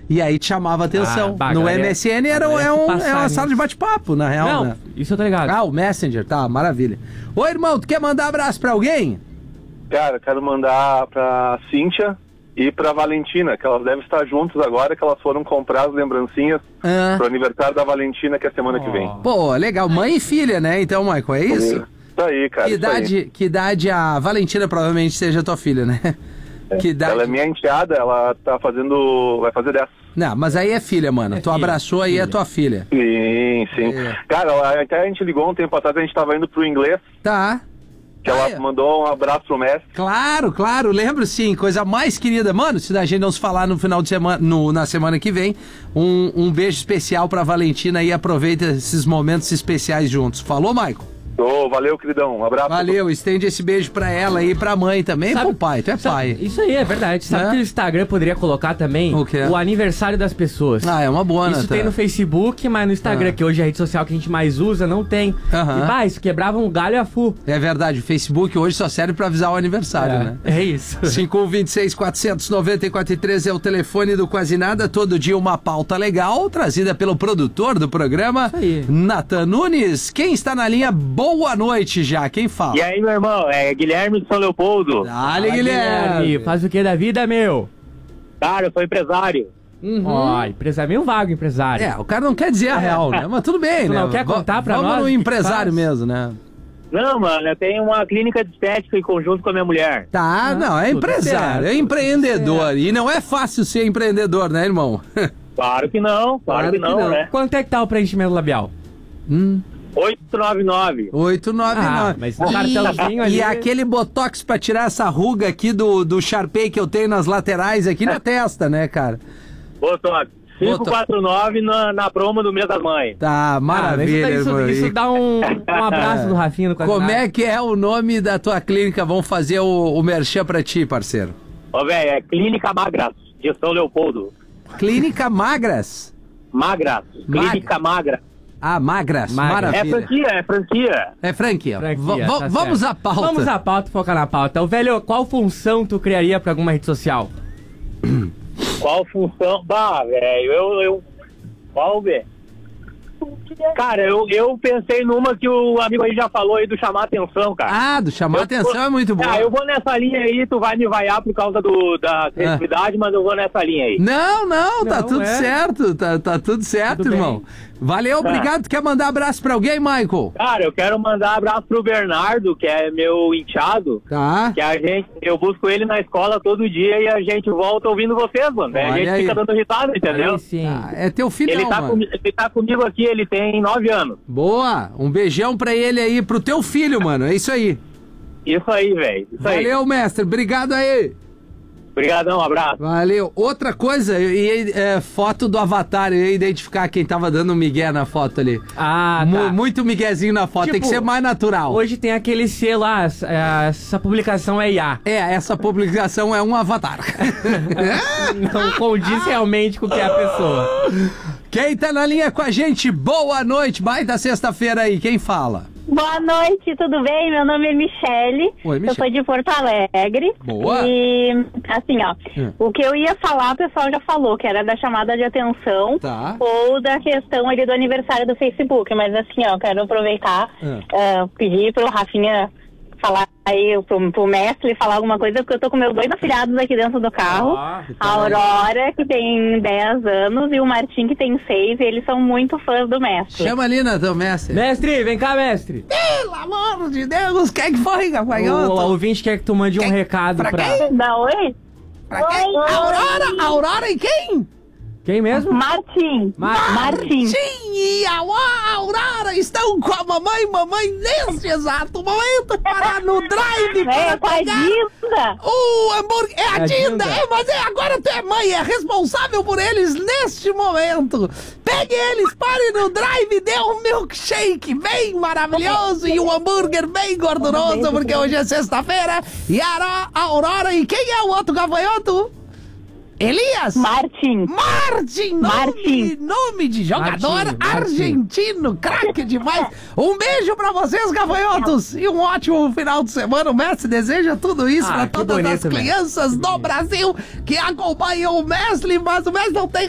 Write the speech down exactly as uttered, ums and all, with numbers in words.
E aí te chamava a atenção. Ah, bah, no galera, M S N era, é, um, é uma sala de bate-papo, na real, Não, né? isso eu tô ligado. Ah, o Messenger, tá, maravilha. Ô, irmão, tu quer mandar abraço pra alguém? Cara, quero mandar pra Cíntia e pra Valentina, que elas devem estar juntas agora, que elas foram comprar as lembrancinhas Ah. pro aniversário da Valentina, que é semana Oh. que vem. Pô, legal. Mãe e filha, né? Então, Michael, é isso? Isso aí, cara. Que isso aí. idade, que idade a Valentina provavelmente seja tua filha, né? Que idade... Ela é minha enteada, ela tá fazendo. vai fazer dez. Não, mas aí é filha, mano. É tu filha, abraçou aí, filha. é tua filha. Sim, sim. É. Cara, até a gente ligou um tempo atrás, a gente tava indo pro inglês, Tá. que ela Ah, é. mandou um abraço pro mestre. Claro, claro, lembro sim, coisa mais querida. Mano, se a gente não se falar no final de semana, no, na semana que vem, um, um beijo especial pra Valentina e aproveita esses momentos especiais juntos. Falou, Michael? Ô, valeu, queridão. Um abraço. Valeu, estende esse beijo pra ela e pra mãe também, Sabe- pro pai, tu é sabe- pai. Isso aí, é verdade. Sabe Né? que o Instagram poderia colocar também O quê? aniversário das pessoas. Ah, é uma boa, né? Isso tem no Facebook, mas no Instagram, Ah. que hoje é a rede social que a gente mais usa, não tem. Aham. E, bah, isso quebrava um galho a full. É verdade, o Facebook hoje só serve pra avisar o aniversário, é, né? é isso. cinco um dois seis, quatro nove quatro três é o telefone do Quase Nada. Todo dia uma pauta legal, trazida pelo produtor do programa, Isso aí. Nathan Nunes. Quem está na linha, boa noite já. Quem fala? E aí, meu irmão, é Guilherme de São Leopoldo. Dale, Fala, Guilherme. Faz o que da vida, meu? Cara, eu sou empresário. Uhum. Ó, empresário, meio vago empresário. É, o cara não quer dizer a real, né? Mas tudo bem, Tu né? não quer Va- contar pra vamos nós no o que que empresário faz? mesmo, né? Não, mano, eu tenho uma clínica de estética em conjunto com a minha mulher. Tá, não, é tudo empresário, certo, é tudo empreendedor. E não é fácil ser empreendedor, né, irmão? Claro que não, claro, Claro que, não, que não. né? Quanto é que tá o preenchimento labial? hum. oito nove nove. oito nove Ah, nove. mas no cartãozinho ali- E aquele botox pra tirar essa ruga aqui do, do Sharpei que eu tenho nas laterais aqui na testa, né, cara? Botox. cinco quatro nove na, na promo do mês das mães. Tá, maravilha, Ah, isso, irmão. isso E dá um, um abraço do Rafinha no Quase como Nada. é que é o nome da tua clínica? Vamos fazer o, o merchan pra ti, parceiro. Ô, velho, é Clínica Magras, de São Leopoldo. Clínica Magras? Magras. Clínica Magra. Ah, Magras, Magras. É maravilha. franquia, é franquia. É franquia. Franquia, Va- va- tá vamos certo. à pauta. Vamos à pauta, focar na pauta. O velho, qual função tu criaria pra alguma rede social? Qual função? Bah, velho, eu, eu... Qual, velho? Cara, eu, eu pensei numa que o amigo aí já falou aí do chamar atenção, cara. Ah, do chamar Eu atenção vou- é muito bom. Ah, eu vou nessa linha aí, tu vai me vaiar por causa do, da criatividade, mas eu vou nessa linha aí. Não, não, tá Não, tudo é. certo, tá, tá tudo certo, Tudo irmão. Valeu, obrigado. Tu quer mandar abraço pra alguém, Michael? Cara, eu quero mandar um abraço pro Bernardo, que é meu enteado, Tá. que a gente, eu busco ele na escola todo dia e a gente volta ouvindo vocês, mano. A Olha gente aí. fica dando risada, entendeu? Aí sim. Ah, é teu filhão, Ele tá, mano. comi- ele tá comigo aqui, ele tem nove anos. Boa, um beijão pra ele aí, pro teu filho, mano, é isso aí. Isso aí, velho. Isso aí. Valeu, mestre, obrigado aí. Obrigadão, um abraço. Valeu. Outra coisa, eu ia, é, foto do avatar, eu ia identificar quem tava dando migué na foto ali. Ah, Mu- tá. Muito miguezinho na foto, tem que Tipo, ser mais natural. Hoje tem aquele selo lá, essa- essa publicação é I A. É, essa publicação é um avatar. Não condiz realmente com o que é a pessoa. Quem tá na linha com a gente, boa noite, baita sexta-feira aí, quem fala? Boa noite, tudo bem? Meu nome é Michele, Oi, eu Michele. sou de Porto Alegre. Boa. E, assim, ó, Hum. o que eu ia falar, o pessoal já falou, que era da chamada de atenção Tá. ou da questão ali do aniversário do Facebook. Mas, assim, ó, eu quero aproveitar, Hum. eh, pedir pro Rafinha falar aí, pro, pro mestre falar alguma coisa, porque eu tô com meus dois afilhados aqui dentro do carro. Ah, A Aurora, que tem dez anos, e o Martim, que tem seis, e eles são muito fãs do mestre. Chama ali, Nathan, mestre. Mestre, vem cá, mestre. Pelo amor de Deus, quem que foi, O, o gafanhoto? ouvinte quer que tu mande um Quem? recado Pra pra... quem? Dá oi? Pra quem? Aurora, Aurora e quem? Quem mesmo? Martim. Mar- Martim. Sim, e a a Aurora estão com a mamãe, mamãe neste exato momento para no drive É, para com a pegar Dinda. o hambúrguer. É a É a Dinda, Dinda. é, mas é, agora tu é mãe, é responsável por eles neste momento. Pegue eles, pare no drive, dê um milkshake bem maravilhoso e um hambúrguer bem gorduroso, porque hoje é sexta-feira. E a Auro- a Aurora, e quem é o outro gafanhoto? Elias! Martim. Martin, nome, Martin. nome de jogador Martin, Martin. argentino, craque demais. Um beijo pra vocês, gafanhotos, e um ótimo final de semana. O mestre deseja tudo isso Ah, pra que todas bonito, as mestre. crianças do Brasil que acompanham o mestre, mas o mestre não tem